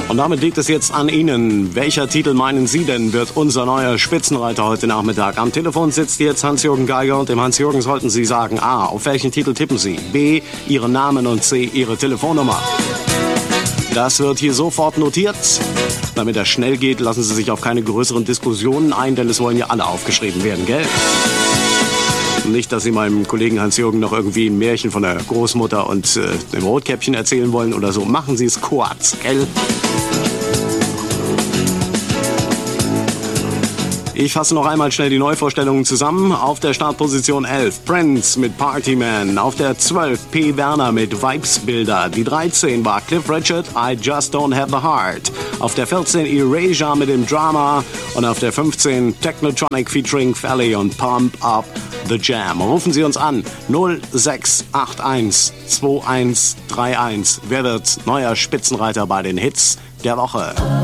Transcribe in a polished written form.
Und damit liegt es jetzt an Ihnen. Welcher Titel meinen Sie denn, wird unser neuer Spitzenreiter heute Nachmittag? Am Telefon sitzt jetzt Hans-Jürgen Geiger und dem Hans-Jürgen sollten Sie sagen: A, auf welchen Titel tippen Sie? B, Ihren Namen und C, Ihre Telefonnummer. Das wird hier sofort notiert. Damit das schnell geht, lassen Sie sich auf keine größeren Diskussionen ein, denn es wollen ja alle aufgeschrieben werden, gell? Nicht, dass Sie meinem Kollegen Hans-Jürgen noch irgendwie ein Märchen von der Großmutter und dem Rotkäppchen erzählen wollen oder so. Machen Sie es kurz, gell? Ich fasse noch einmal schnell die Neuvorstellungen zusammen. Auf der Startposition 11 Prince mit Partyman. Auf der 12 P. Werner mit Vibesbilder. Die 13 war Cliff Richard, I Just Don't Have the Heart. Auf der 14 Erasure mit dem Drama. Und auf der 15 Technotronic featuring Felly und Pump Up the Jam. Rufen Sie uns an 0681 2131. Wer wird neuer Spitzenreiter bei den Hits der Woche?